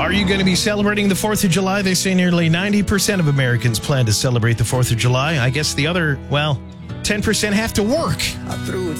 Are you going to be celebrating the 4th of July? They say nearly 90% of Americans plan to celebrate the 4th of July. I guess the other, 10% have to work.